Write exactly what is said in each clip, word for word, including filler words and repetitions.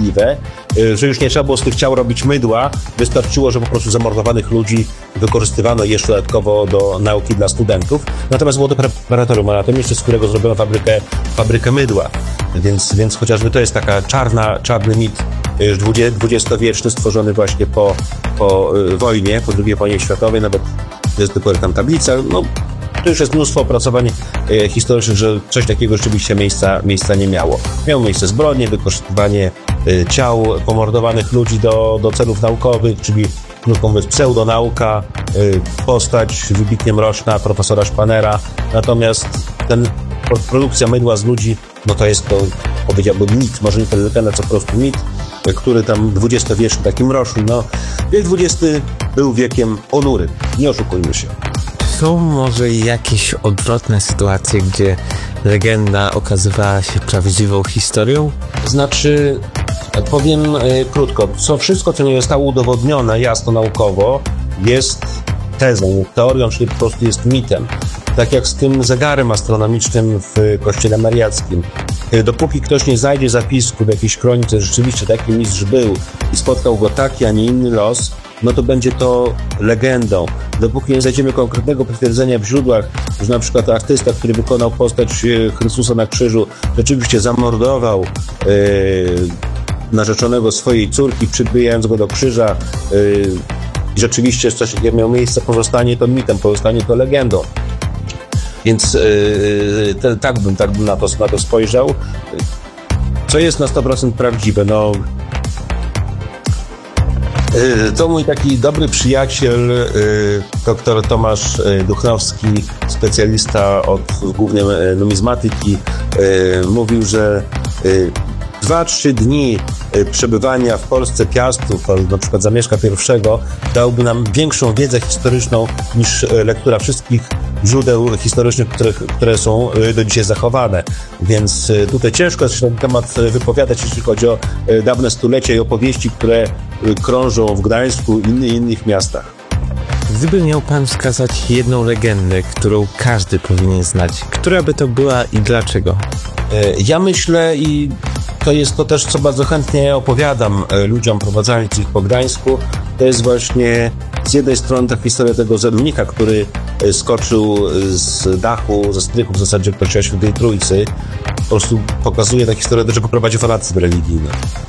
możliwe, że już nie trzeba było z tych ciał robić mydła, wystarczyło, że po prostu zamordowanych ludzi wykorzystywano jeszcze dodatkowo do nauki dla studentów. Natomiast było to preparatorium anatomiczne, z którego zrobiono fabrykę, fabrykę mydła. Więc, więc chociażby to jest taka czarna, czarny mit dwudziestowieczny, stworzony właśnie po, po wojnie, po drugiej wojnie światowej, nawet jest tylko tam tablica. No, to już jest mnóstwo opracowań e, historycznych, że coś takiego rzeczywiście miejsca, miejsca nie miało. Miało miejsce zbrodnie, wykorzystywanie e, ciał pomordowanych ludzi do, do celów naukowych, czyli krótko mówiąc pseudonauka, e, postać wybitnie mroczna profesora Szpanera. Natomiast ten, produkcja mydła z ludzi, no to jest to, powiedziałbym, mit, może nie tyle legenda, co po prostu mit, e, który tam dwudziestowieczny, taki mroczny. No, wiek dwudziesty był wiekiem ponurym, nie oszukujmy się. Są może jakieś odwrotne sytuacje, gdzie legenda okazywała się prawdziwą historią? Znaczy, powiem y, krótko, co wszystko, co nie zostało udowodnione jasno naukowo, jest tezą, teorią, czyli po prostu jest mitem. Tak jak z tym zegarem astronomicznym w kościele mariackim. Y, dopóki ktoś nie znajdzie zapisku w jakiejś kronice, że rzeczywiście taki mistrz był i spotkał go taki, a nie inny los, no to będzie to legendą. Dopóki nie znajdziemy konkretnego potwierdzenia w źródłach, że na przykład artysta, który wykonał postać Chrystusa na krzyżu, rzeczywiście zamordował yy, narzeczonego swojej córki, przybijając go do krzyża yy, i rzeczywiście coś takiego miało miejsce, pozostanie to mitem, pozostanie to legendą. Więc yy, te, tak bym, tak bym na to, na to spojrzał. Co jest na sto procent prawdziwe? No, to mój taki dobry przyjaciel, doktor Tomasz Duchnowski, specjalista od głównie numizmatyki, mówił, że dwa, trzy dni przebywania w Polsce Piastów, na przykład Zamieszka pierwszego, dałby nam większą wiedzę historyczną niż lektura wszystkich źródeł historycznych, które, które są do dzisiaj zachowane. Więc tutaj ciężko się na ten temat wypowiadać, jeśli chodzi o dawne stulecia i opowieści, które krążą w Gdańsku i innych, innych miastach. Gdyby miał pan wskazać jedną legendę, którą każdy powinien znać, która by to była i dlaczego? Ja myślę, i to jest to też, co bardzo chętnie opowiadam ludziom prowadzącym ich po Gdańsku, to jest właśnie z jednej strony ta historia tego zedlnika, który skoczył z dachu, ze strychu w zasadzie kościoła Świętej Trójcy. Po prostu pokazuje ta historia, że poprowadzi fanatyzm religijny.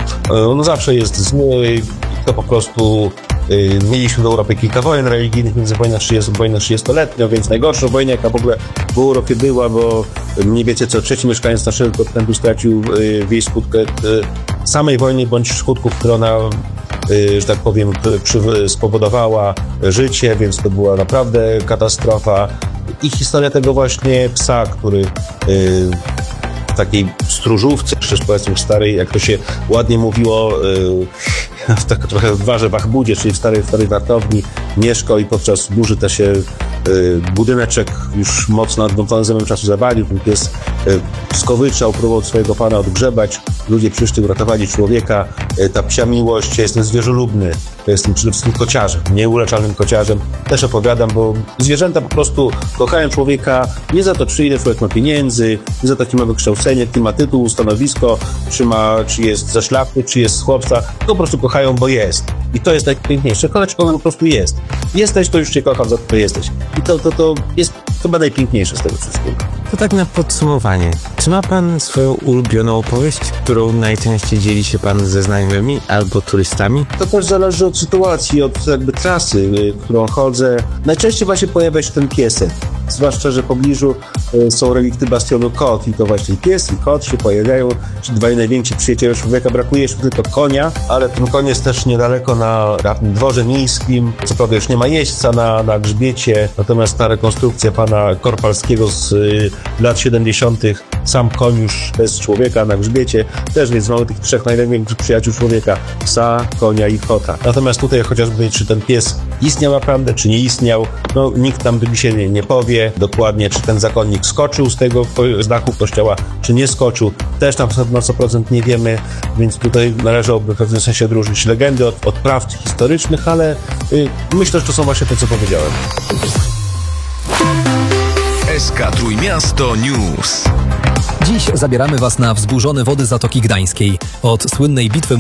On zawsze jest zły, to po prostu yy, mieliśmy w Europie kilka wojen religijnych, między wojną trzydziestoletnią, więc najgorsza wojna, jaka w ogóle w Europie była, bo mniej więcej co trzeci mieszkaniec naszego kontynentu stracił yy, w jej skutkę yy, samej wojny, bądź skutków, które ona, yy, że tak powiem, przy, spowodowała życie, więc to była naprawdę katastrofa. I historia tego właśnie psa, który yy, w takiej stróżówce, czy powiedzmy starej, jak to się ładnie mówiło, yy, w tak trochę w Warze Wachbudzie, czyli w starej, starej wartowni mieszkał i podczas burzy też się yy, budyneczek już mocno nadwątlony zębem czasu zawalił. Ten pies yy, skowyczał, próbował swojego pana odgrzebać. Ludzie przyszli, uratowali człowieka. Yy, ta psia miłość, ja jestem zwierzolubny. To jestem przede wszystkim kociarzem, nieuleczalnym kociarzem. Też opowiadam, bo zwierzęta po prostu kochają człowieka nie za to, czy ile człowiek ma pieniędzy, nie za to, jaki ma wykształcenie, jaki ma tytuł, stanowisko, czy, ma, czy jest ze szlachty, czy jest z chłopca. To po prostu kochają, bo jest. I to jest najpiękniejsze. Kochać kogo po prostu jest. Jesteś, to już cię kocham za to, że jesteś. I to, to, to jest chyba najpiękniejsze z tego wszystkiego. To tak na podsumowanie. Czy ma pan swoją ulubioną opowieść, którą najczęściej dzieli się pan ze znajomymi albo turystami? To też zależy od sytuacji, od jakby trasy, y, którą chodzę. Najczęściej właśnie pojawia się ten piesek. Zwłaszcza, że w pobliżu y, są relikty bastionu kot i to właśnie pies i kot się pojawiają, czyli dwaj najwięksi przyjaciele człowieka. Brakuje jeszcze tylko konia, ale ten koń jest też niedaleko na dawnym dworze miejskim. Co prawda już nie ma jeźdźca na, na grzbiecie, natomiast ta rekonstrukcja pana Korpalskiego z y, lat siedemdziesiątych, sam koń już bez człowieka na grzbiecie, też więc mamy tych trzech największych przyjaciół człowieka, psa, konia i kota. Natomiast tutaj chociażby, czy ten pies istniał naprawdę, czy nie istniał, no nikt nam dzisiaj nie, nie powie dokładnie, czy ten zakonnik skoczył z tego z dachu kościoła, czy nie skoczył, też tam na sto procent nie wiemy, więc tutaj należałoby w pewnym sensie odróżnić legendy od, od prawd historycznych, ale y, myślę, że to są właśnie te, co powiedziałem. S K Trójmiasto News. Dziś zabieramy Was na wzburzone wody Zatoki Gdańskiej. Od słynnej bitwy